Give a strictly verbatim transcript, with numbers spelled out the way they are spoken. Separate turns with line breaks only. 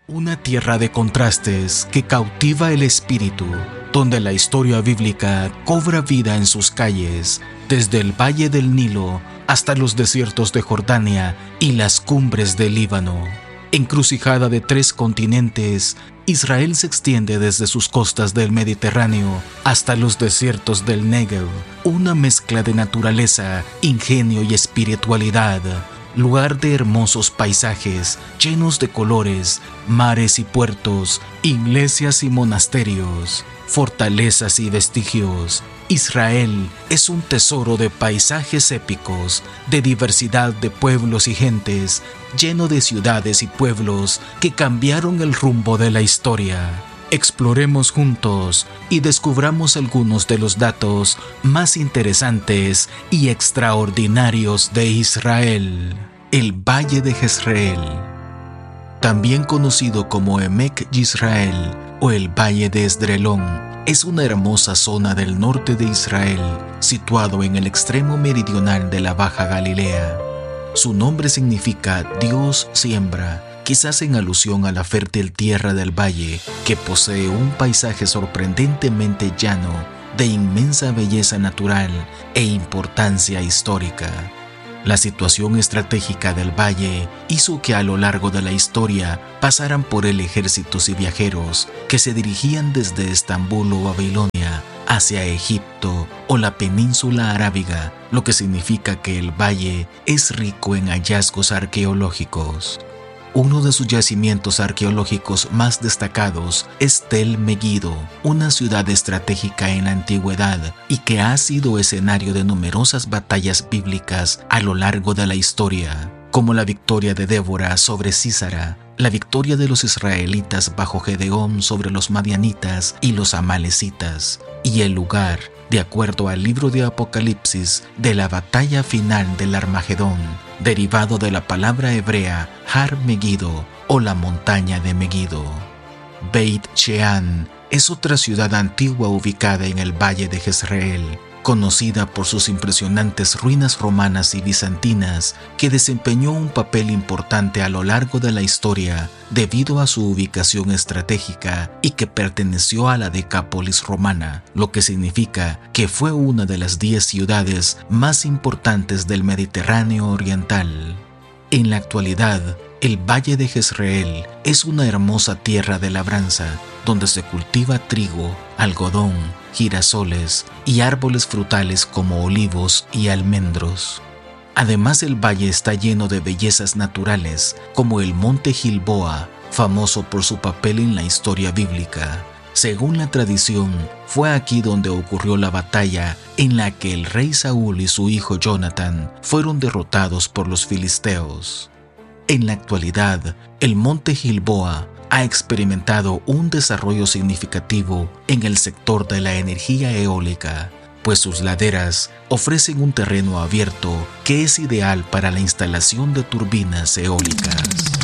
Una tierra de contrastes que cautiva el espíritu, donde la historia bíblica cobra vida en sus calles, desde el valle del Nilo hasta los desiertos de Jordania y las cumbres del Líbano. Encrucijada de tres continentes, Israel se extiende desde sus costas del Mediterráneo hasta los desiertos del Negev, una mezcla de naturaleza, ingenio y espiritualidad. Lugar de hermosos paisajes llenos de colores, mares y puertos, iglesias y monasterios, fortalezas y vestigios. Israel es un tesoro de paisajes épicos, de diversidad de pueblos y gentes, lleno de ciudades y pueblos que cambiaron el rumbo de la historia. Exploremos juntos y descubramos algunos de los datos más interesantes y extraordinarios de Israel. El Valle de Jezreel, también conocido como Emek Yisrael o el Valle de Esdrelón, es una hermosa zona del norte de Israel, situado en el extremo meridional de la Baja Galilea. Su nombre significa Dios siembra, quizás en alusión a la fértil tierra del valle, que posee un paisaje sorprendentemente llano, de inmensa belleza natural e importancia histórica. La situación estratégica del valle hizo que a lo largo de la historia pasaran por él ejércitos y viajeros que se dirigían desde Estambul o Babilonia hacia Egipto o la península arábiga, lo que significa que el valle es rico en hallazgos arqueológicos. Uno de sus yacimientos arqueológicos más destacados es Tel Megiddo, una ciudad estratégica en la antigüedad y que ha sido escenario de numerosas batallas bíblicas a lo largo de la historia, como la victoria de Débora sobre Sísara, la victoria de los israelitas bajo Gedeón sobre los madianitas y los amalecitas, y el lugar, de acuerdo al libro de Apocalipsis, de la batalla final del Armagedón, derivado de la palabra hebrea Har Megiddo o la montaña de Megiddo. Beit Shean es otra ciudad antigua ubicada en el valle de Jezreel, conocida por sus impresionantes ruinas romanas y bizantinas, que desempeñó un papel importante a lo largo de la historia debido a su ubicación estratégica y que perteneció a la Decápolis romana, lo que significa que fue una de las diez ciudades más importantes del Mediterráneo oriental. En la actualidad, el Valle de Jezreel es una hermosa tierra de labranza, donde se cultiva trigo, algodón, girasoles y árboles frutales como olivos y almendros. Además, el valle está lleno de bellezas naturales, como el Monte Gilboa, famoso por su papel en la historia bíblica. Según la tradición, fue aquí donde ocurrió la batalla en la que el rey Saúl y su hijo Jonatán fueron derrotados por los filisteos. En la actualidad, el Monte Gilboa ha experimentado un desarrollo significativo en el sector de la energía eólica, pues sus laderas ofrecen un terreno abierto que es ideal para la instalación de turbinas eólicas.